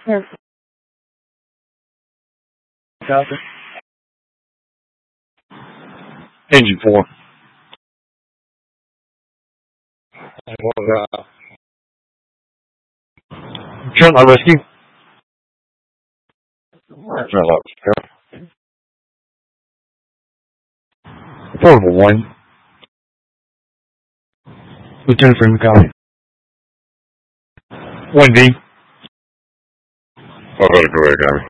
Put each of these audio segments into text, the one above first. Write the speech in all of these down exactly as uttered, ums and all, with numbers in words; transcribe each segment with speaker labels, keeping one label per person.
Speaker 1: Yes. Copy.
Speaker 2: Engine four.
Speaker 1: Uh,
Speaker 2: Trent, rescue.
Speaker 1: Trent,
Speaker 2: Portable one. Lieutenant Freeman, copy. one D.
Speaker 1: I'll go to Korea, copy.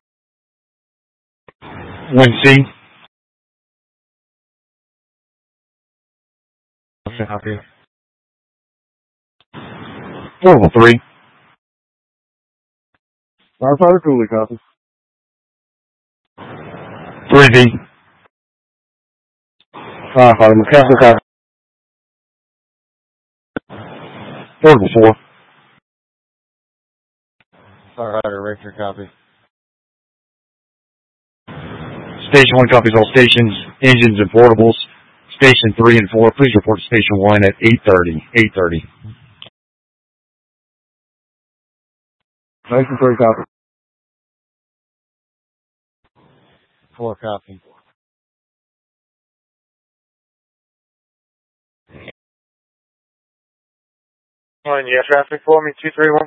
Speaker 2: one C.
Speaker 1: Copy.
Speaker 2: Portable three.
Speaker 1: Firefighter Cooley, copy.
Speaker 2: three D.
Speaker 1: Firefighter McCaffrey, copy.
Speaker 2: Portable four.
Speaker 1: Firefighter Richard, copy.
Speaker 2: Station one copies all stations, engines, and portables. Station three and four, please report to Station one at eight thirty. eight thirty.
Speaker 1: Station three, copy. Four, copy.
Speaker 3: One, yeah, traffic for me, two three one.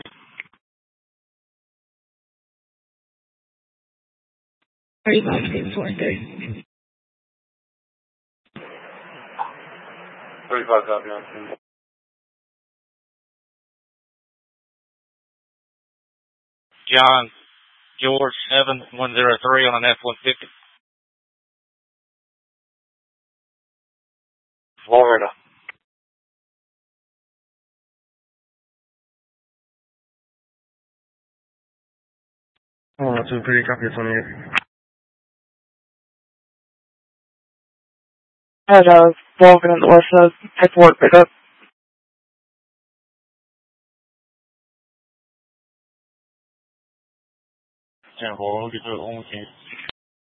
Speaker 4: thirty-five, four thirty.
Speaker 3: thirty-five, copy on. John, George, seven one zero three on an F one fifty. Florida.
Speaker 1: Oh, that's a pretty copy of twenty-eight.
Speaker 4: Had uh, walking on the west side, paperwork pickup.
Speaker 3: ten four, we'll get to it when we can.